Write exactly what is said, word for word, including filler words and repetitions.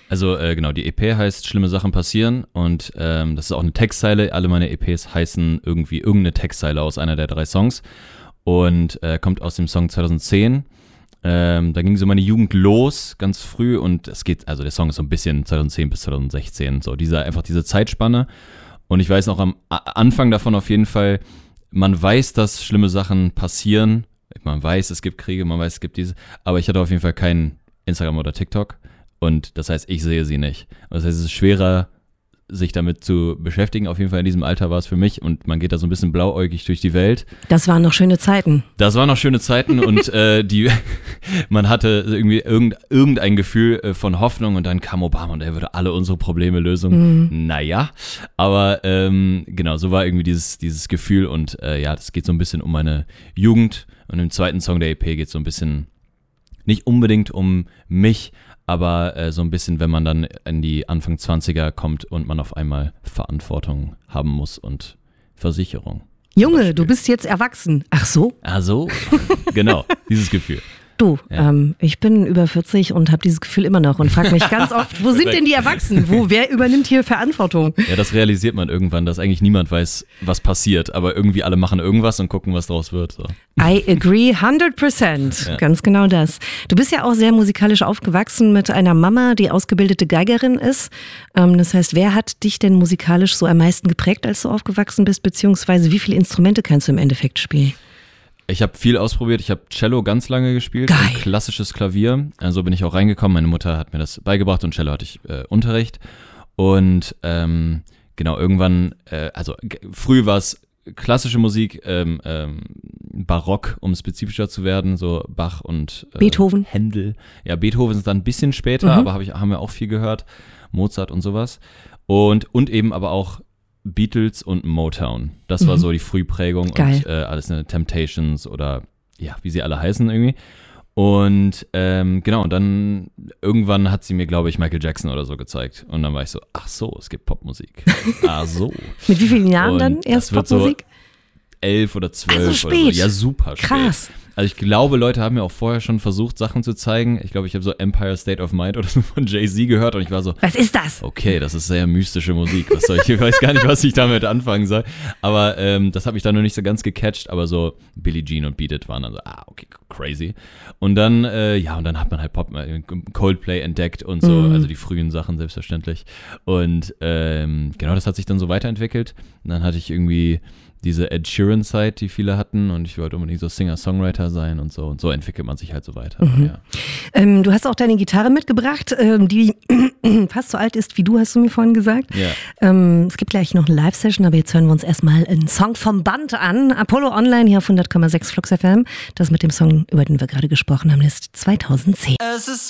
Also äh, genau, die E P heißt Schlimme Sachen passieren und ähm, das ist auch eine Textzeile. Alle meine E Ps heißen irgendwie irgendeine Textzeile aus einer der drei Songs und äh, kommt aus dem Song zweitausendzehn. Ähm, da ging so meine Jugend los, ganz früh und es geht, also der Song ist so ein bisschen zweitausendzehn bis zweitausendsechzehn, so dieser, einfach diese Zeitspanne. Und ich weiß noch am A- Anfang davon auf jeden Fall, man weiß, dass schlimme Sachen passieren. Man weiß, es gibt Kriege, man weiß, es gibt diese, aber ich hatte auf jeden Fall keinen Instagram oder TikTok. Und das heißt, ich sehe sie nicht. Das heißt, es ist schwerer, sich damit zu beschäftigen. Auf jeden Fall in diesem Alter war es für mich. Und man geht da so ein bisschen blauäugig durch die Welt. Das waren noch schöne Zeiten. Das waren noch schöne Zeiten. und äh, die, man hatte irgendwie irgend, irgendein Gefühl äh, von Hoffnung. Und dann kam Obama und er würde alle unsere Probleme lösen. Mhm. Naja, aber ähm, genau, so war irgendwie dieses, dieses Gefühl. Und äh, ja, das geht so ein bisschen um meine Jugend. Und im zweiten Song der E P geht es so ein bisschen, nicht unbedingt um mich, aber äh, so ein bisschen, wenn man dann in die Anfang zwanziger kommt und man auf einmal Verantwortung haben muss und Versicherung. Junge, du bist jetzt erwachsen. Ach so? Ach so, genau, dieses Gefühl. Du, ja. ähm, ich bin über vierzig und habe dieses Gefühl immer noch und frage mich ganz oft, wo sind denn die Erwachsenen? Wo, wer übernimmt hier Verantwortung? Ja, das realisiert man irgendwann, dass eigentlich niemand weiß, was passiert, aber irgendwie alle machen irgendwas und gucken, was draus wird. So. I agree hundert Prozent. Ja. Ganz genau das. Du bist ja auch sehr musikalisch aufgewachsen mit einer Mama, die ausgebildete Geigerin ist. Ähm, das heißt, wer hat dich denn musikalisch so am meisten geprägt, als du aufgewachsen bist, beziehungsweise wie viele Instrumente kannst du im Endeffekt spielen? Ich habe viel ausprobiert. Ich habe Cello ganz lange gespielt. Geil. Und klassisches Klavier. Also bin ich auch reingekommen. Meine Mutter hat mir das beigebracht und Cello hatte ich äh, Unterricht. Und ähm, genau, irgendwann, äh, also g- früh war es klassische Musik, ähm, ähm, Barock, um spezifischer zu werden, so Bach und äh, Beethoven. Händel. Ja, Beethoven ist dann ein bisschen später, Mhm. aber hab ich, haben wir auch viel gehört. Mozart und sowas. Und, und eben aber auch Beatles und Motown. Das war Mhm. so die Frühprägung. Geil. Und äh, alles eine Temptations oder ja, wie sie alle heißen irgendwie. Und ähm, genau, und dann irgendwann hat sie mir, glaube ich, Michael Jackson oder so gezeigt. Und dann war ich so, ach so, es gibt Popmusik. Ach so. Mit wie vielen Jahren Und dann erst das wird Popmusik? So elf oder zwölf Also spät. oder so. Ja, super spät. Krass. Also ich glaube, Leute haben mir auch vorher schon versucht, Sachen zu zeigen. Ich glaube, ich habe so Empire State of Mind oder so von Jay-Z gehört und ich war so, Was ist das? okay, das ist sehr mystische Musik. Was soll ich, ich weiß gar nicht, was ich damit anfangen soll. Aber ähm, das habe ich dann noch nicht so ganz gecatcht. Aber so Billie Jean und Beat It waren dann so, ah, okay, crazy. Und dann, äh, ja, und dann hat man halt Pop, äh, Coldplay entdeckt und so. Mhm. Also die frühen Sachen selbstverständlich. Und ähm, genau, das hat sich dann so weiterentwickelt. Und dann hatte ich irgendwie diese Ed Sheeran-Zeit, die viele hatten und ich wollte unbedingt so Singer-Songwriter sein und so und so entwickelt man sich halt so weiter. Mhm. Ja. Ähm, du hast auch deine Gitarre mitgebracht, ähm, die fast so alt ist wie du, hast du mir vorhin gesagt. Ja. Ähm, es gibt gleich noch eine Live-Session, aber jetzt hören wir uns erstmal einen Song vom Band an. Apollo Online hier auf hundert Komma sechs Flux F M. Das mit dem Song, über den wir gerade gesprochen haben, ist zweitausendzehn. Es ist